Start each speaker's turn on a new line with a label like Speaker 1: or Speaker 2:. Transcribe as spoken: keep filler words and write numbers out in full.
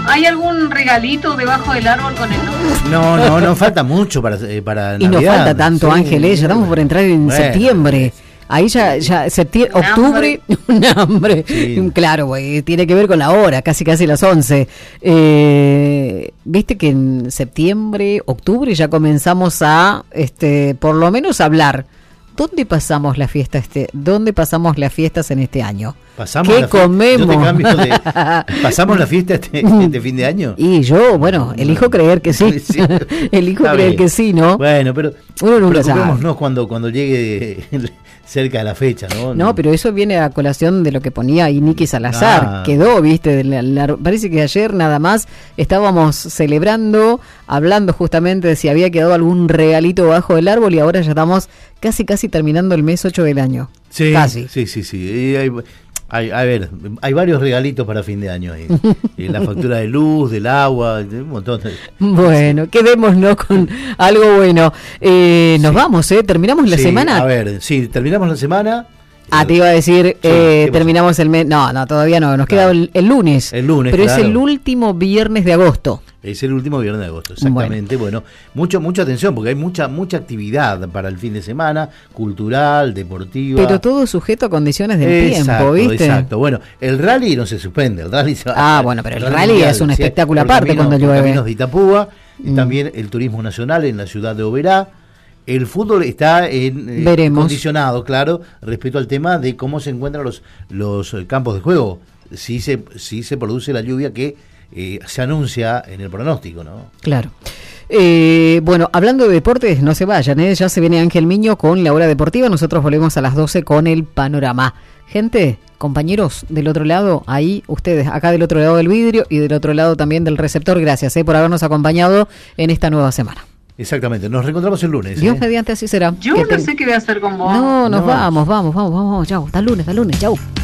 Speaker 1: ¿Hay algún regalito debajo del árbol con el nombre?
Speaker 2: No, no, no falta mucho para, eh, para
Speaker 3: y
Speaker 2: Navidad.
Speaker 3: no falta tanto,
Speaker 2: Sí.
Speaker 3: Ángeles, ya estamos por entrar en
Speaker 2: Bueno.
Speaker 3: septiembre. Ahí ya, ya septiembre,
Speaker 1: Un
Speaker 3: octubre, un hambre.
Speaker 2: Sí.
Speaker 3: Claro, güey, tiene que ver con la hora, casi casi las once. Eh, Viste que en septiembre, octubre ya comenzamos a, este, por lo menos hablar. ¿Dónde pasamos la fiesta este? ¿Dónde pasamos las fiestas en este año?
Speaker 2: Pasamos
Speaker 3: ¿Qué
Speaker 2: la fie-
Speaker 3: comemos?
Speaker 2: Yo te cambio de- ¿Pasamos la fiesta este, este fin de año?
Speaker 3: Y yo, bueno, elijo creer que sí.
Speaker 2: Sí.
Speaker 3: Elijo
Speaker 2: Está
Speaker 3: creer
Speaker 2: bien.
Speaker 3: que sí, ¿no?
Speaker 2: Bueno, pero
Speaker 3: Uno nunca sabe.
Speaker 2: preocupémonos cuando, cuando llegue cerca de la fecha, ¿no?
Speaker 3: No, pero eso viene a colación de lo que ponía ahí Nicky Salazar.
Speaker 2: Ah.
Speaker 3: Quedó, viste, de la- la- parece que ayer nada más estábamos celebrando, hablando justamente de si había quedado algún regalito bajo el árbol y ahora ya estamos casi casi terminando el mes ocho del año.
Speaker 2: Sí,
Speaker 3: Casi.
Speaker 2: sí, sí, sí. Y hay, hay- a ver, hay varios regalitos para fin de año ahí. Y la factura de luz, del agua, un montón de...
Speaker 3: Bueno, quedémonos con algo bueno. Eh, nos
Speaker 2: Sí.
Speaker 3: vamos, ¿eh? Terminamos la
Speaker 2: Sí,
Speaker 3: semana.
Speaker 2: A ver, sí, terminamos la semana.
Speaker 3: Ah, te iba a decir,
Speaker 2: Sí,
Speaker 3: eh,
Speaker 2: ¿qué pasó?
Speaker 3: terminamos el mes. No, no, todavía no. Nos queda
Speaker 2: Claro.
Speaker 3: el, el lunes.
Speaker 2: El lunes,
Speaker 3: Pero
Speaker 2: claro.
Speaker 3: es el último viernes de agosto.
Speaker 2: Es el último viernes de agosto, exactamente. Bueno, mucho, mucha atención porque hay mucha, mucha actividad para el fin de semana, cultural, deportiva.
Speaker 3: Pero todo sujeto a condiciones del
Speaker 2: Exacto,
Speaker 3: tiempo, ¿viste?
Speaker 2: Exacto. Bueno, el rally no se suspende. El rally se va-
Speaker 3: Ah, bueno, pero el rally
Speaker 2: mundial,
Speaker 3: es un
Speaker 2: sí,
Speaker 3: espectáculo
Speaker 2: por
Speaker 3: aparte cuando
Speaker 2: por
Speaker 3: llueve.
Speaker 2: Caminos de Itapúa, y
Speaker 3: Mm.
Speaker 2: también el turismo nacional en la ciudad de Oberá. El fútbol está en, eh,
Speaker 3: Veremos.
Speaker 2: condicionado, claro, respecto al tema de cómo se encuentran los, los eh, campos de juego. Si se, si se produce la lluvia que eh, se anuncia en el pronóstico, ¿no?
Speaker 3: Claro. Eh, bueno, hablando de deportes, no se vayan, ¿eh? Ya se viene Ángel Miño con la hora deportiva. Nosotros volvemos a las doce con el panorama. Gente, compañeros del otro lado, ahí ustedes, acá del otro lado del vidrio y del otro lado también del receptor, gracias eh, por habernos acompañado en esta nueva semana.
Speaker 2: Exactamente. Nos reencontramos el lunes.
Speaker 3: Dios
Speaker 2: ¿eh?
Speaker 3: mediante así será.
Speaker 1: Yo
Speaker 3: Que
Speaker 1: no
Speaker 3: ten-
Speaker 1: sé qué voy a hacer con vos.
Speaker 3: No, nos
Speaker 2: No.
Speaker 3: vamos, vamos, vamos, vamos, chau. Hasta el lunes, hasta el lunes, chau.